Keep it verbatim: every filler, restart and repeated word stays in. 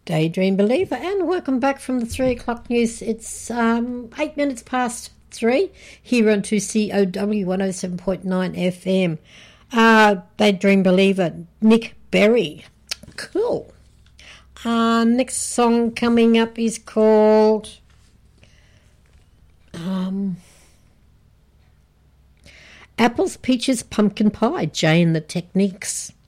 Daydream Believer, and welcome back from the three o'clock news. It's um, eight minutes past three here on two C O W one oh seven point nine F M. Uh, Daydream Believer, Nick Berry. Cool. Uh, next song coming up is called um, Apples, Peaches, Pumpkin Pie, Jay and the Techniques.